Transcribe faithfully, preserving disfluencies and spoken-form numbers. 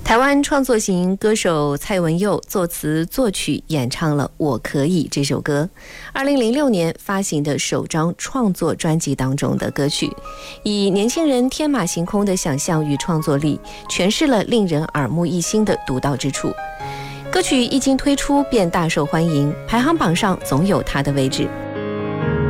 台湾创作型歌手蔡文佑作词作曲演唱了《我可以》这首歌，二零零六年发行的首张创作专辑当中的歌曲，以年轻人天马行空的想象与创作力，诠释了令人耳目一新的独到之处。歌曲一经推出便大受欢迎，排行榜上总有它的位置。